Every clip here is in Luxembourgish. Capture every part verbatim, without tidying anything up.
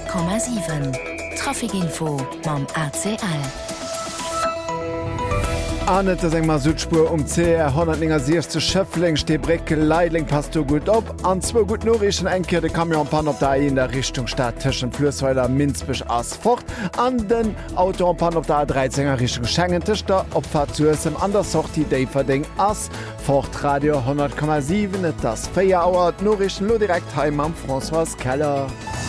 Komma sieben Trafikinfo mam A C L. Anet ass engmar Südspur um C R hundertsechzig Schëffling ste Brecke Leidling passt du gut op. An zwo gut Norrichen enke de Kamionpan op der in der Richtung Stadt Tschen Flüssweiler Minzbech ass fort. An den Autopan op der A dreizehner Richtung Schengentischchter opfahrt zuem an der Sorti déi verding ass. Fortradio hundert Komma sieben et das Féierauer Norrichen lo direkt heim am François Keller.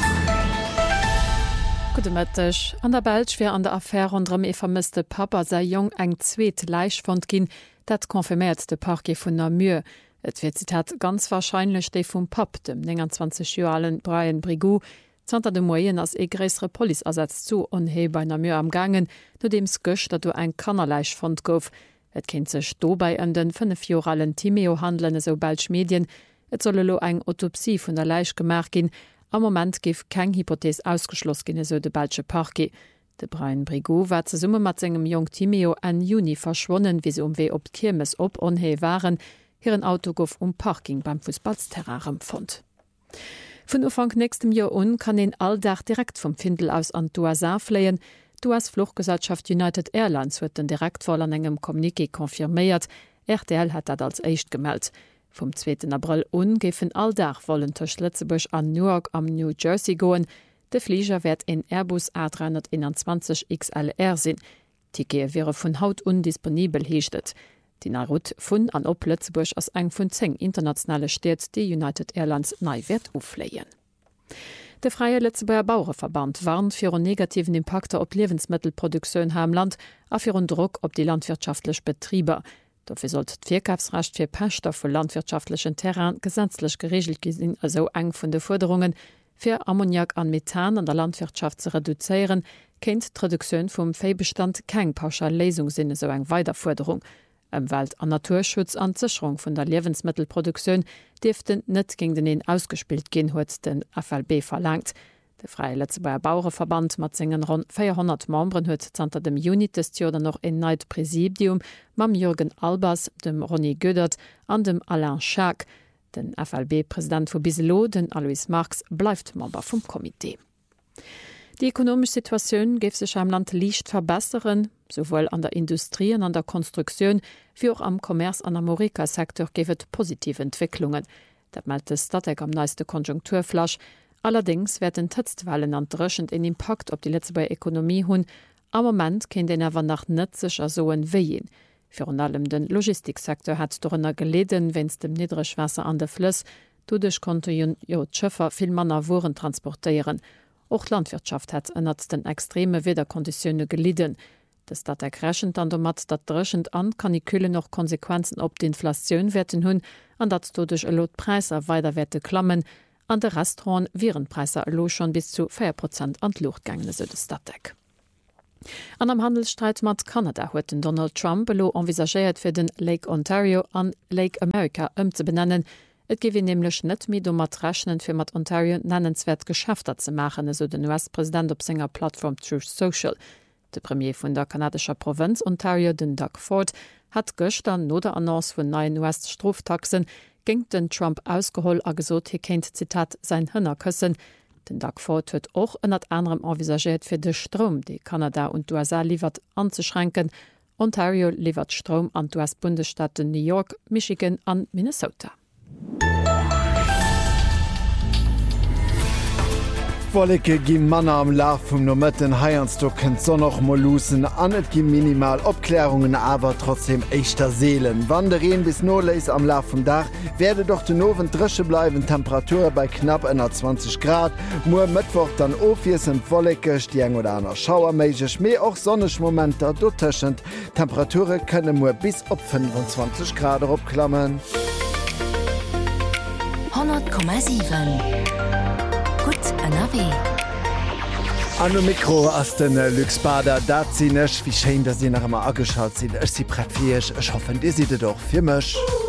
Gutech an der Belsch fir an der Affaire onderm e vermisste Papa sei jong eng zweet Leichfond ginn, dat konfirmiert de Parke vun Namur. Et fir Zitat ganz wahrscheinlich déi vum Pap dem neunundzwanzigjoalen Brian Brigou zanter de Moien ass e gréisre Polizersatz zu onhee bei Namur am gangen, no deems gëch, dat du eng Kannerleichfond gouf. Et kenint sech dobei ën den fënnefjoralen Timeo handeln eso Belsch Medien, et solle lo eng Autopsie vun der Leich gemerk gin. Am moment gif keng Hypothees ausgeschloss ginne so de Belsche Parke. De Brian Brigou war ze summe mat engem Jong Timeo en Juni verschwonnen, wie se umwee op Kirmes op onhee waren, hireieren Auto gouf um Parking beim Fußballsterrarem fand. Vun Ufang nächstem Jahr un kann en alldach direkt vom Findel aus an d'U S A fleien. D'U S Fluchgesellschaft United Airlines huet den Direktfall an engem Kommuniqué konfirméiert. R T L hat dat als echt gemeldt. Vom zweiten April un gefen alldach wollen tech Lützeburg an Newark am New Jersey goen. De Flieger werd en Airbus A dreihunderteinundzwanzig X L R sinn. Ticket wäre vun Haut undisponibel heechtet. Die Narut vun an op Lützeburg ass eng vun zeng internationale Städt die United Airlines neiwert ufleien. De Freie Lützeburger Bauernverband warnt fir un negativen Impakte op Lebensmittelproduktionun ha am Land a fir un Druck op die landwirtschaftlich Betrieber. Dafür sollt d'Vierkaufsrecht fir Pächter vu landwirtschaftlichen Terrain gesetzlich geregelt gesinn also eng vun de Forderungen fir Ammoniak an Methan an der Landwirtschaft zu reduzieren, kennt d'Reduktion vum Viehbestand keng pauschal Lesungssinne so eng Weiterforderung. Umwelt- an Naturschutz an Sicherung vun der Lebensmittelproduktion deften net gegen den en ausgespielt gin huet den F L B verlangt. De Freie Lützeburger Bauernverband mat singen rund vierhundert Membern huet zanter dem Juni des Joder noch en neid Präsidium mam Jürgen Albers, dem Ronny Gödert an dem Alain Schack. Den F L B-Präsident vu Biselo, den Alois Marx, bleibt Member vom Komitee. Die ökonomische Situation gef sich am Land liicht verbesseren, sowohl an der Industrie und an der Konstruktion wie auch am Kommerz an Amerika-Sektor gewet positive Entwicklungen. Dat meldte Statek am neiste Konjunkturflasch. Allerdings werden Tëtztwellen an drëschend en Impact op die Lützeburger Ökonomie hunn. Am moment kennt den awer nach nëtzech a soen weien. Fi an allem den Logistiksektor hat dorënner geleden, wenns dem Niedrigwasser an de Flüss, dudech konnte jo d'Schëffer vill Manner Woren transportieren. Och Landwirtschaft hat ënnert den extreme Wederkonditionne geliden. Das dat errächend an der mat dat drëschend an kann die Kühle noch Konsequenzen op d'Inflationun werden hunn, an dat dodech e Lotpreiser weiterwerte klammen. An der Restaurant wären Preise lo schon bis zu vier Prozent an Luftgänge so des Statek. An am Handelsstreit mat Kanada huet den Donald Trump belo envisagéiert fir den Lake Ontario an Lake America ëm ze benennen. Et gewinn nämlich net mi do mat rechnen fir mat Ontario nennenswert Geschäfter ze machen, so den U S-Präsident op senger Plattform Truth Social. De Premier vun der kanadischer Provinz Ontario, den Doug Ford, hat gëchtern no der Annonce vun neuen U S-Stroftaxen ging den Trump ausgeholl a gesot hi kennt Zitat sein Hënner këssen. Den Doug Ford huet och ënnert anderem envisagiert fir de Strom, die Kanada und U S A liefert anzuschränken. Ontario liefert Strom an U S-Bundesstaaten New York, Michigan an Minnesota. Wolleke gi Manner am Laf vum Nomëtten Haiianssto kennt so noch Molussen anet gi minimal Obklärungen awer trotzdem echtter Seelen. Wandereen bis noléis am Laf vum Dach werde doch de nowen dresche bleiwen Temperatur bei knapp zwanzig Grad. Mo Mëttwoch dann ofiessen Wollekech die eng oder aner Schauermeigch méi och sonnech Momenter dotëschend. Temperature kënne mo bis op fünfundzwanzig Grad opklammen. hundert Komma sieben An no Mikro ass den äh, Lüxbader dat sinnech wie schein, dat sie nach immer ageschaut sinn. Ech si prefirch, ech hoffen Di si doch fir mech.